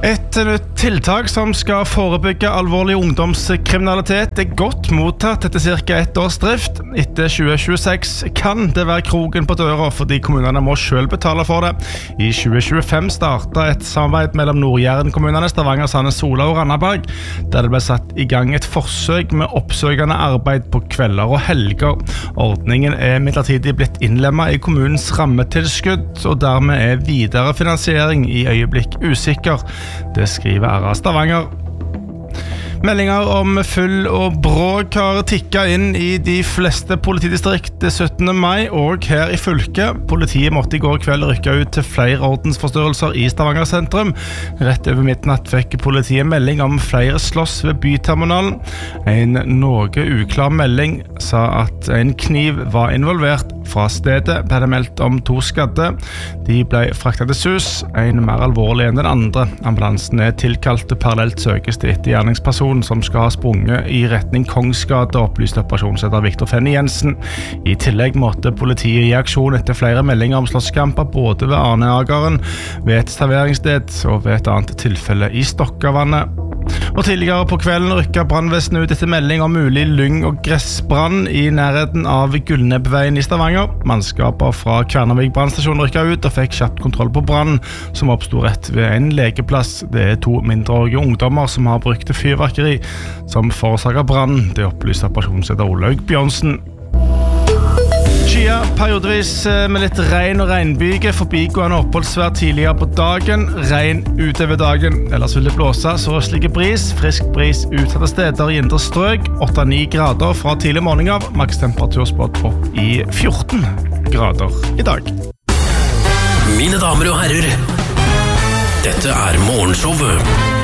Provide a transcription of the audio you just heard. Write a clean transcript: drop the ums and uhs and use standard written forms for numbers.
Et nytt tiltak som skal forebygge alvorlig ungdomskriminalitet godt mottatt etter cirka 1 års drift. Etter 2026 kan det være kroken på døra fordi kommunene må selv betale for det. I 2025 startet et samarbeid mellom Nord-Jæren-kommunene, Stavanger, Sandnes, Sola og Randaberg, der det ble satt i gang et forsøk med oppsøkende arbeid på kvelder og helger. Ordningen midlertidig blitt innlemmet i kommunens rammetilskudd, og dermed videre finansiering i øyeblikk usikker. Det skriver RA Stavanger. Meldinger om full og bråk har tikket inn i de fleste politidistrikt 17. mai, og her i fylket. Politiet måtte i går kveld rykke ut til flere ordensforstyrrelser i Stavanger sentrum. Rett over midnatt fikk politiet melding om flere slåss ved byterminalen. En noe uklar melding sa at en kniv var involvert. Fra stedet ble det meldt om 2 skadde. De ble fraktet til SUS, en mer alvorlig enn den andre. Ambulansen tilkalt parallelt søkes til gjerningsperson som skal ha sprunget i retning Kongsgate, opplyste operasjonsleder Victor Fenny Jensen. I tillegg måtte politiet i aksjon etter flere meldinger om slåsskamper både ved Arneageren, ved et serveringssted og ved et annet tilfelle i Stokkavannet. Og tidligere på kvelden rykket brannvesenet ut etter melding om mulig lyng- og gressbrann i nærheten av Gullnebbveien i Stavanger. Mannskaper fra Kværnervik brannstasjon rykket ut og fikk kjapt kontroll på brann, som oppstod rett ved en lekeplass. Det 2 mindreårige ungdommer som har brukt fyrverkeri som forårsaket brann. Det opplyste operasjonsleder Olaug Bjørnsen. Skia periodevis med litt regn og regnbyge, forbigående oppholdsvær tidligere på dagen, regn utover dagen. Ellers vil det blåse sørøstlig bris, frisk bris utsatte steder i indre strøk, 8-9 grader fra tidlig morgen av, makstemperatur spådd opp i 14 grader i dag. Mine damer og herrer, dette Morgenshowet.